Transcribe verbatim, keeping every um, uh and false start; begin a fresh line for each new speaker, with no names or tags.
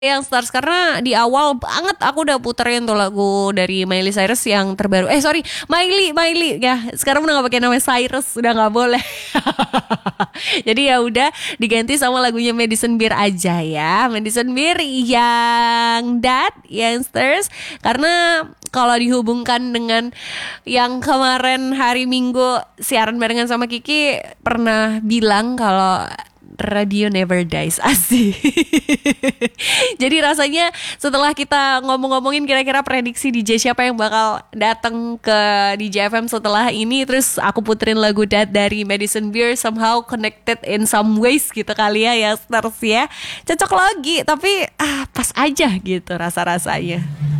yang Stars karena di awal banget aku udah puterin tuh lagu dari Miley Cyrus yang terbaru. Eh sorry, Miley, Miley ya. Sekarang udah nggak pakai nama Cyrus, udah nggak boleh. Jadi ya udah diganti sama lagunya Madison Beer aja ya. Madison Beer yang That, yang Stars. Karena kalau dihubungkan dengan yang kemarin hari Minggu siaran barengan sama Kiki pernah bilang kalau radio never dies, asik. Jadi rasanya setelah kita ngomong-ngomongin kira-kira prediksi D J siapa yang bakal datang ke D J F M setelah ini, terus aku puterin lagu That dari Madison Beer, somehow connected in some ways gitu kali ya, ya Stars ya. Cocok lagi, tapi ah pas aja gitu rasa-rasanya.